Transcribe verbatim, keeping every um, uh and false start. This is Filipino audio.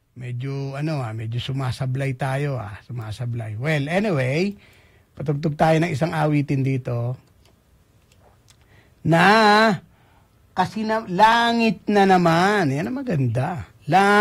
Medyo, ano ah, medyo sumasablay tayo ah. Sumasablay. Well, anyway, patugtog tayo ng isang awitin dito. Na, kasi na, langit na naman. Yan ang maganda. Langit.